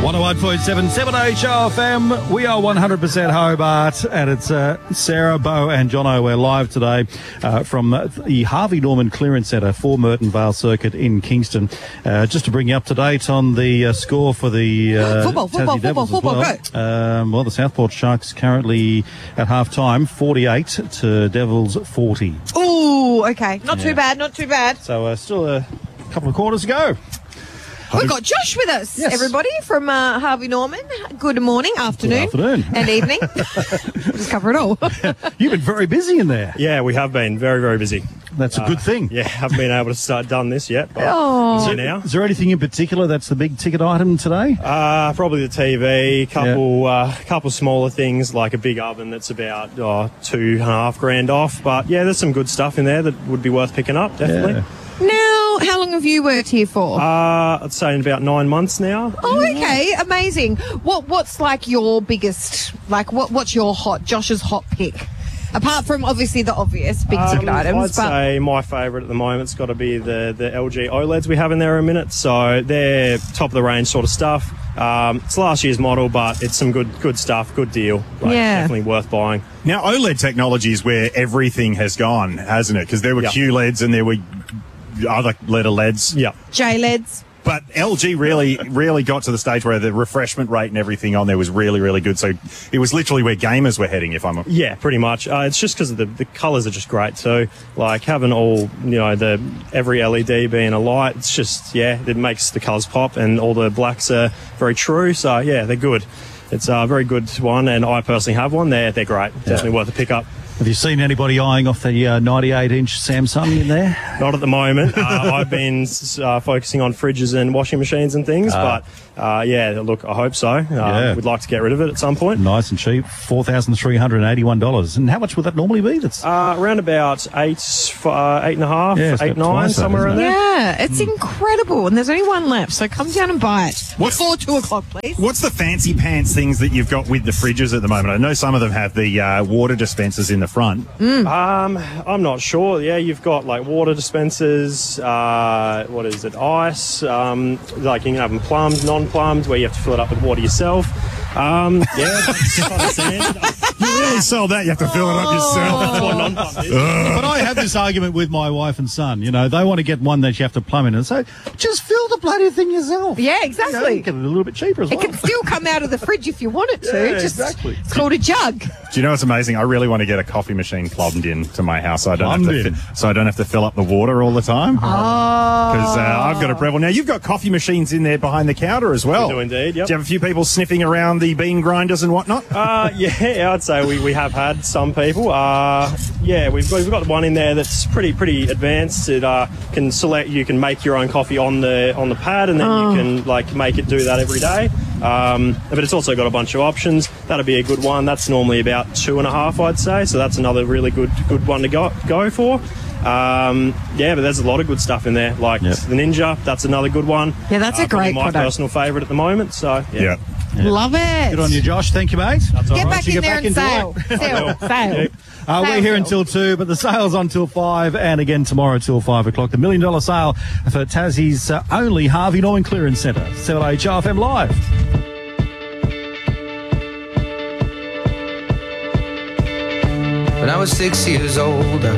101.7 7HFM. We are 100% Hobart, and it's Sarah, Bo, and Jono. We're live today from the Harvey Norman Clearance Centre for Merton Vale Circuit in Kingston. Just to bring you up to date on the score for the football. Well, the Southport Sharks currently at half-time, 48 to Devils 40. Ooh, okay. Not too bad. So still a couple of quarters to go. We've got Josh with us, everybody, from Harvey Norman. Good morning, afternoon, and evening. Just cover it all. You've been very busy in there. Yeah, we have been very, very busy. That's a good thing. Yeah, haven't been able to start done this yet. But now. Is there anything in particular that's the big ticket item today? Probably the TV, couple smaller things like a big oven that's about $2,500 off. But yeah, there's some good stuff in there that would be worth picking up, definitely. Yeah. Now, how long have you worked here for? I'd say in about 9 months now. Oh, okay, amazing. What's like your biggest, what's your Josh's hot pick? Apart from obviously the obvious big ticket items. I'd say my favourite at the moment's got to be the LG OLEDs we have in there in a minute. So they're top of the range sort of stuff. It's last year's model, but it's some good stuff, good deal. Definitely worth buying. Now, OLED technology is where everything has gone, hasn't it? Because there were QLEDs and there were other letter LEDs. Yeah. JLEDs. But LG really got to the stage where the refreshment rate and everything on there was really, really good. So it was literally where gamers were heading, if I'm... Yeah, pretty much. It's just because the colours are just great. So, having all, every LED being a light, it's just, it makes the colours pop, and all the blacks are very true. So, yeah, they're good. It's a very good one, and I personally have one. They're great. Definitely worth a pick-up. Have you seen anybody eyeing off the 98-inch Samsung in there? Not at the moment. I've been focusing on fridges and washing machines and things, but look, I hope so. We'd like to get rid of it at some point. Nice and cheap, $4,381. And how much would that normally be? That's around about $8.5, $8.9, somewhere around there. Yeah, it's incredible, and there's only one left, so come down and buy it before 2 o'clock, please. What's the fancy pants things that you've got with the fridges at the moment? I know some of them have the water dispensers in the front. I'm not sure. Yeah, you've got water dispensers, ice, you can have them plumbed, non-plumbed, where you have to fill it up with water yourself. That's kind of standard. You really sell that, you have to fill it up yourself. That's what non-plumbed is. But I have this argument with my wife and son. They want to get one that you have to plumb in, and so just fill the bloody thing yourself. Yeah, exactly. You get it a little bit cheaper as well. It can still come out of the fridge if you want it to. Exactly. It's called a jug. Do you know what's amazing? I really want to get a coffee machine plumbed in to my house, so I don't have to fill up the water all the time. Because I've got a Breville. Now, you've got coffee machines in there behind the counter as well. We do indeed, yep. Do you have a few people sniffing around the bean grinders and whatnot? I'd say we have had some people. We've got one in there that's pretty advanced. It can select. You can make your own coffee on the pad, and then you can make it do that every day. But it's also got a bunch of options. That'd be a good one. That's normally about $2.5, I'd say. So that's another really good one to go for. But there's a lot of good stuff in there, the Ninja. That's another good one. Yeah, that's a great my product. Personal favourite at the moment. So yeah. Love it. Good on you, Josh. Thank you, mate. Get back in there and sail. Sail. We're here until 2, but the sale's on till 5, and again tomorrow till 5 o'clock. The $1 million sale for Tassie's only Harvey Norman Clearance Centre. 7HFM Live. When I was 6 years old, I